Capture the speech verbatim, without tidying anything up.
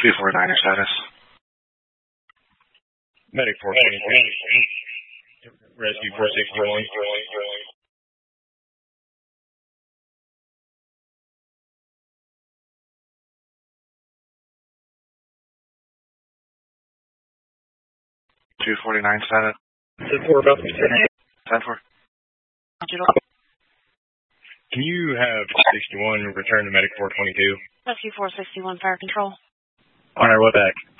two forty-nine status. Medic four twenty-two. Rescue four sixty-one. two forty-nine status. ten four about to ten four. Can you have sixty-one return to Medic four twenty-two? Rescue four sixty-one, fire control. Alright, what back?